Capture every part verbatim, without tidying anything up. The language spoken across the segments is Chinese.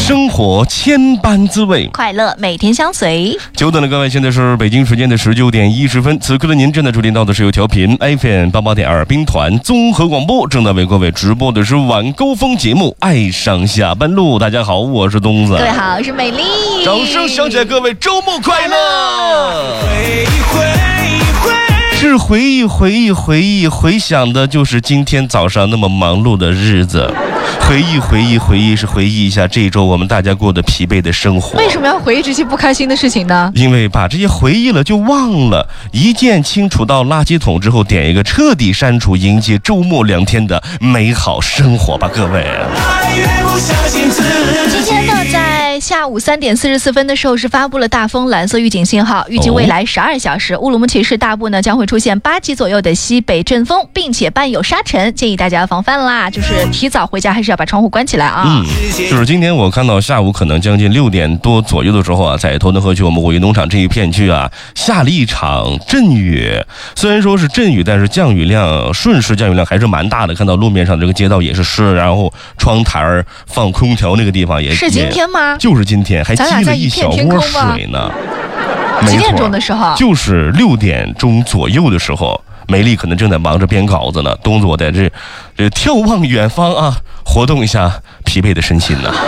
生活千般滋味， 快乐每天相随。 久等的各位，现在是北京时间的十九点一十分，此刻的您正在收听到的是由调频 F M 八八点二兵团综合广播正在为各位直播的是晚高峰节目《爱上下班路》。大家好，我是东子。 各位好，我是美丽。 掌声响起来，各位周末快乐！是回忆回忆回忆回想的就是今天早上那么忙碌的日子，回忆回忆回忆是回忆一下这一周我们大家过得疲惫的生活。 为什么要回忆这些不开心的事情呢？ 因为把这些回忆了就忘了，一键清除到垃圾桶之后点一个彻底删除，迎接周末两天的美好生活吧，各位。 今天呢，在下午三点四十四分的时候是发布了大风蓝色预警信号，预计未来十二小时、哦、乌鲁木齐市大部呢将会出现八级左右的西北阵风，并且伴有沙尘，建议大家防范啦，就是提早回家还是要把窗户关起来啊。 嗯，就是今天我看到下午可能将近六点多左右的时候啊，在头顿河区我们五一农场这一片区啊，下了一场阵雨。虽然说是阵雨，但是降雨量瞬时降雨量还是蛮大的，看到路面上这个街道也是湿，然后窗台放空调那个地方也是今天吗？ 就是今天，还积了一小窝水呢。 几点钟的时候？ 就是六点钟左右的时候。美丽可能正在忙着编稿子呢，东子我在这这眺望远方啊，活动一下疲惫的身心呢。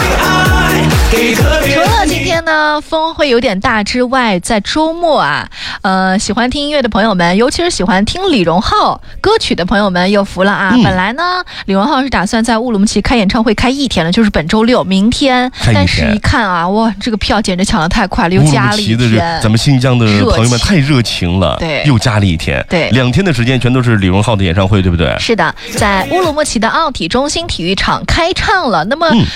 除了今天呢风会有点大之外，在周末啊，呃，喜欢听音乐的朋友们，尤其是喜欢听李荣浩歌曲的朋友们有福了啊！嗯、本来呢，李荣浩是打算在乌鲁木齐开演唱会开一天了，就是本周六，明天。但是一看啊，哇，这个票简直抢得太快了，又加了一天。 咱们新疆的朋友们太热情了， 对， 又加了一天， 对， 两天的时间全都是李荣浩的演唱会，对不对？ 是的，在乌鲁木齐的奥体中心体育场开唱了。那么。嗯